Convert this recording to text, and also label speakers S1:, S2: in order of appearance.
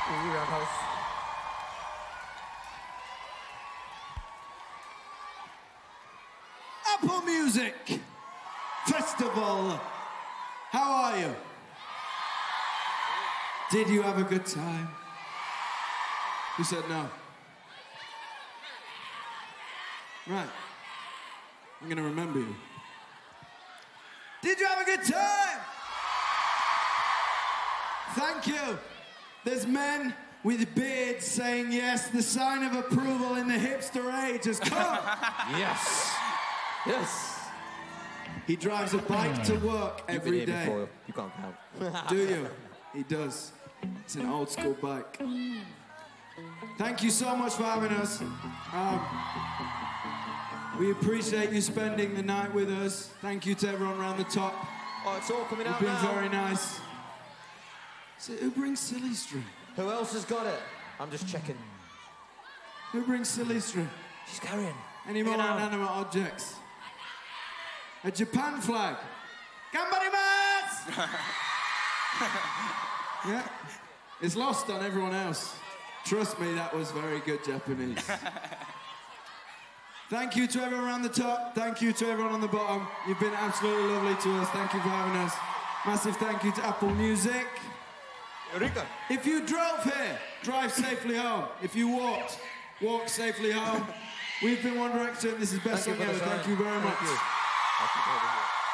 S1: 우리 하우스.
S2: Apple Music Festival. How are you? Did you have a good time? Who said no? Right. I'm gonna remember you. Did you have a good time? Thank you. There's men with beards saying yes. The sign of approval in the hipster age has come.
S1: Yes. Yes.
S2: He drives a bike to work every day.
S1: Before. You can't count.
S2: Do you? He does. It's an old school bike. Thank you so much for having us. We appreciate you spending the night with us. Thank you to everyone around the top.
S1: Oh, it's all coming out
S2: You've been
S1: now.
S2: very nice. So who brings Silly String?
S1: Who else has got it? I'm just checking.
S2: Who brings Silly String?
S1: She's carrying.
S2: Any more inanimate objects? A Japan flag. Gambarimasu! Yeah. It's lost on everyone else. Trust me, that was very good Japanese. Thank you to everyone around the top. Thank you to everyone on the bottom. You've been absolutely lovely to us. Thank you for having us. Massive thank you to Apple Music.
S1: Eureka.
S2: If you drove here, drive safely home. If you walked, walk safely home. We've been One Direction. This is best song ever. Thank you very much.
S1: Thank you.